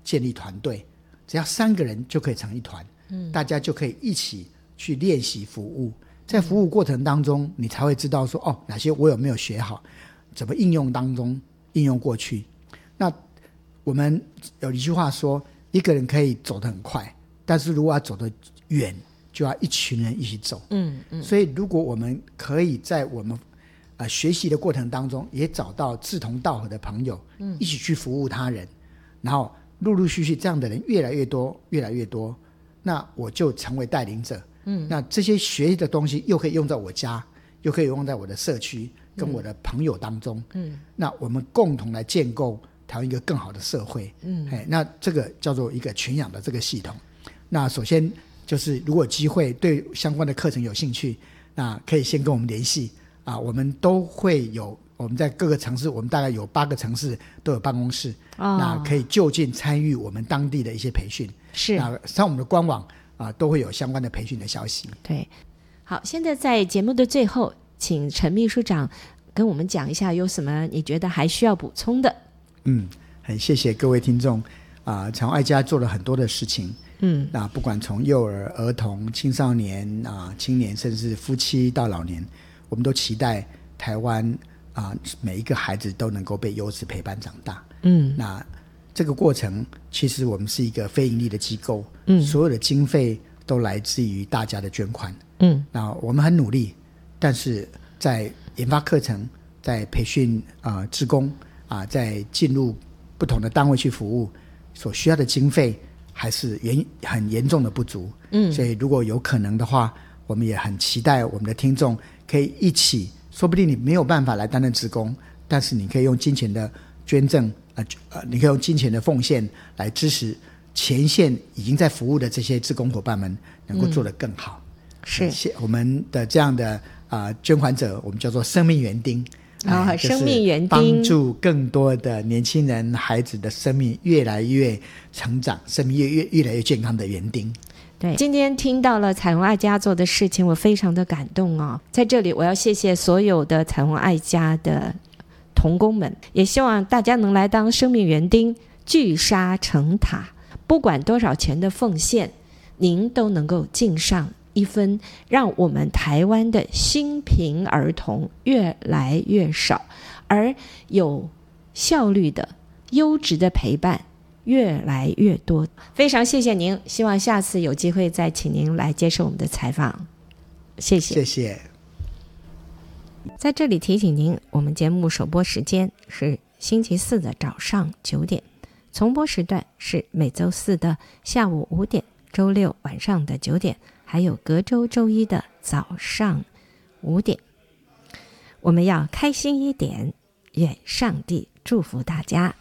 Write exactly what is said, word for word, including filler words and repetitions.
建立团队，只要三个人就可以成一团、嗯、大家就可以一起去练习服务，在服务过程当中你才会知道说哦，哪些我有没有学好，怎么应用当中应用过去。那我们有一句话说，一个人可以走得很快，但是如果要走得远就要一群人一起走。嗯嗯，所以如果我们可以在我们、呃、学习的过程当中也找到志同道合的朋友、嗯、一起去服务他人，然后陆陆续续这样的人越来越多越来越多，那我就成为带领者。嗯，那这些学习的东西又可以用在我家，又可以用在我的社区跟我的朋友当中。嗯，那我们共同来建构台湾一个更好的社会。嗯，那这个叫做一个群养的这个系统。那首先就是如果有机会对相关的课程有兴趣，那可以先跟我们联系啊，我们都会有，我们在各个城市，我们大概有八个城市都有办公室、哦、那可以就近参与我们当地的一些培训。是，那上我们的官网啊，都会有相关的培训的消息。 对，好，现在在节目的最后，请陈秘书长跟我们讲一下有什么你觉得还需要补充的。 嗯，很谢谢各位听众啊，彩虹爱家做了很多的事情。嗯，那不管从幼儿、儿童、青少年啊、青年，甚至夫妻到老年，我们都期待台湾啊每一个孩子都能够被优质陪伴长大。嗯，那这个过程其实我们是一个非盈利的机构，嗯，所有的经费都来自于大家的捐款。嗯，那我们很努力，但是在研发课程，在培训啊、呃、志工啊，在进入不同的单位去服务，所需要的经费还是严很严重的不足。嗯，所以如果有可能的话，我们也很期待我们的听众可以一起，说不定你没有办法来担任志工，但是你可以用金钱的捐赠，呃呃，你可以用金钱的奉献来支持前线已经在服务的这些志工伙伴们能够做得更好。嗯、是我们的这样的啊、呃、捐款者，我们叫做生命园丁。 哦、呃，生命园丁， 帮助更多的年轻人孩子的生命越来越成长，生命越越越来越健康的园丁。 对，今天听到了彩虹爱家做的事情，我非常的感动哦。在这里我要谢谢所有的彩虹爱家的同工们，也希望大家能来当生命园丁，聚沙成塔，不管多少钱的奉献，您都能够尽上一分，让我们台湾的新贫儿童越来越少，而有效率的优质的陪伴越来越多。非常谢谢您，希望下次有机会再请您来接受我们的采访。谢谢。 谢谢。 在这里提醒您，我们节目首播时间是星期四的早上九点，重播时段是每周四的下午五点，周六晚上的九点，还有隔周周一的早上五点。我们要开心一点，愿上帝祝福大家。